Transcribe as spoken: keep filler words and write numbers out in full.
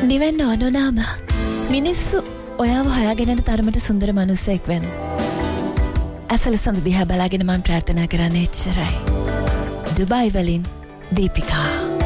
නිවෙන්න ඕනෝනාම මිනිස්සු ඔයාව හොයාගෙන තරමට සුන්දර මනුස්සයෙක් වෙන්න. ඇසල සඳ දිහා බලාගෙන මම ප්‍රාර්ථනා කරන්නේ එච්චරයි. දුබයි වලින් දීපිකා.